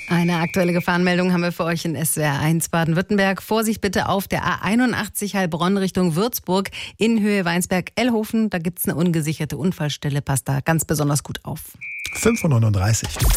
Eine aktuelle Gefahrenmeldung haben wir für euch in SWR 1 Baden-Württemberg. Vorsicht bitte auf der A81 Heilbronn Richtung Würzburg in Höhe Weinsberg-Ellhofen. Da gibt es eine ungesicherte Unfallstelle. Passt da ganz besonders gut auf. 5:39 Uhr.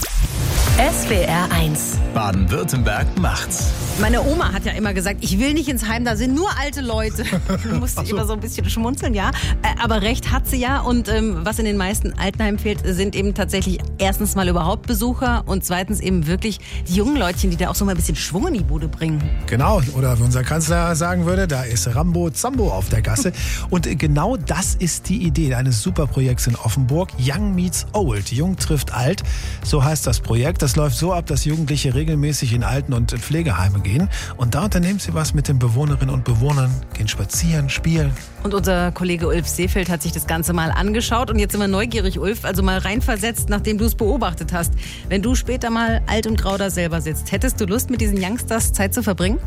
SWR 1 Baden-Württemberg macht's. Meine Oma hat ja immer gesagt, ich will nicht ins Heim, da sind nur alte Leute. Da musste ich immer so ein bisschen schmunzeln, ja. Aber recht hat sie ja. Und was in den meisten Altenheimen fehlt, sind eben tatsächlich erstens mal überhaupt Besucher und zweitens eben wirklich die jungen Leutchen, die da auch so mal ein bisschen Schwung in die Bude bringen. Genau, oder wie unser Kanzler sagen würde, da ist Rambo Zambo auf der Gasse. Und genau das ist die Idee eines Superprojekts in Offenburg. Young Meets Old. Jung trifft alt. So heißt das Projekt. Das läuft so ab, dass Jugendliche regelmäßig in Alten- und Pflegeheime gehen. Und da unternehmen sie was mit den Bewohnerinnen und Bewohnern, gehen spazieren, spielen. Und unser Kollege Ulf Seefeld hat sich das Ganze mal angeschaut. Und jetzt sind wir neugierig, Ulf, also mal reinversetzt, nachdem du es beobachtet hast. Wenn du später mal alt und grau da selber sitzt, hättest du Lust, mit diesen Youngsters Zeit zu verbringen?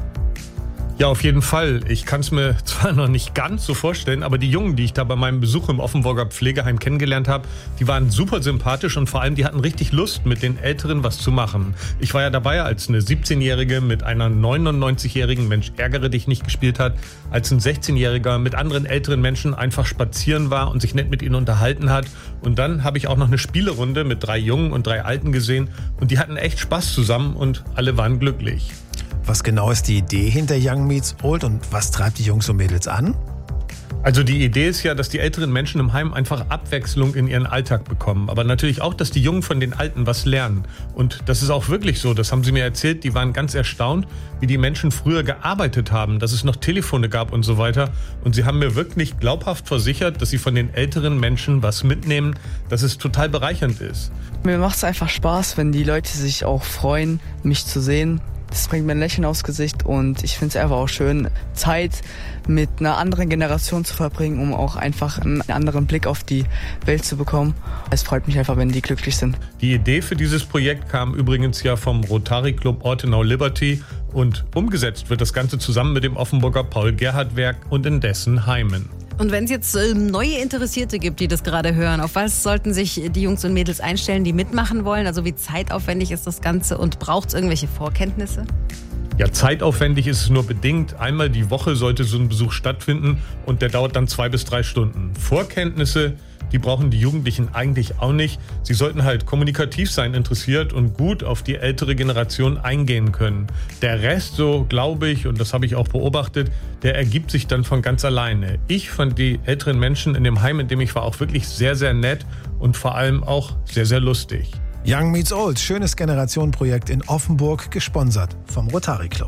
Ja, auf jeden Fall. Ich kann es mir zwar noch nicht ganz so vorstellen, aber die Jungen, die ich da bei meinem Besuch im Offenburger Pflegeheim kennengelernt habe, die waren super sympathisch und vor allem, die hatten richtig Lust, mit den Älteren was zu machen. Ich war ja dabei, als eine 17-Jährige mit einer 99-jährigen Mensch ärgere dich nicht gespielt hat, als ein 16-Jähriger mit anderen älteren Menschen einfach spazieren war und sich nett mit ihnen unterhalten hat. Und dann habe ich auch noch eine Spielerunde mit 3 Jungen und 3 Alten gesehen und die hatten echt Spaß zusammen und alle waren glücklich. Was genau ist die Idee hinter Young Meets Old und was treibt die Jungs und Mädels an? Also die Idee ist ja, dass die älteren Menschen im Heim einfach Abwechslung in ihren Alltag bekommen. Aber natürlich auch, dass die Jungen von den Alten was lernen. Und das ist auch wirklich so, das haben sie mir erzählt, die waren ganz erstaunt, wie die Menschen früher gearbeitet haben, dass es noch Telefone gab und so weiter. Und sie haben mir wirklich glaubhaft versichert, dass sie von den älteren Menschen was mitnehmen, dass es total bereichernd ist. Mir macht es einfach Spaß, wenn die Leute sich auch freuen, mich zu sehen. Das bringt mir ein Lächeln aufs Gesicht und ich finde es einfach auch schön, Zeit mit einer anderen Generation zu verbringen, um auch einfach einen anderen Blick auf die Welt zu bekommen. Es freut mich einfach, wenn die glücklich sind. Die Idee für dieses Projekt kam übrigens ja vom Rotary Club Ortenau Liberty und umgesetzt wird das Ganze zusammen mit dem Offenburger Paul-Gerhardt-Werk und in dessen Heimen. Und wenn es jetzt neue Interessierte gibt, die das gerade hören, auf was sollten sich die Jungs und Mädels einstellen, die mitmachen wollen? Also wie zeitaufwendig ist das Ganze und braucht es irgendwelche Vorkenntnisse? Ja, zeitaufwendig ist es nur bedingt. Einmal die Woche sollte so ein Besuch stattfinden und der dauert dann 2 bis 3 Stunden. Vorkenntnisse, die brauchen die Jugendlichen eigentlich auch nicht. Sie sollten halt kommunikativ sein, interessiert und gut auf die ältere Generation eingehen können. Der Rest, so glaube ich, und das habe ich auch beobachtet, der ergibt sich dann von ganz alleine. Ich fand die älteren Menschen in dem Heim, in dem ich war, auch wirklich sehr, sehr nett und vor allem auch sehr, sehr lustig. Young Meets Old, schönes Generationenprojekt in Offenburg, gesponsert vom Rotary Club.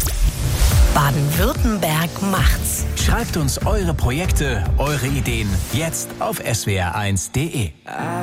Baden-Württemberg macht's. Schreibt uns eure Projekte, eure Ideen jetzt auf swr1.de.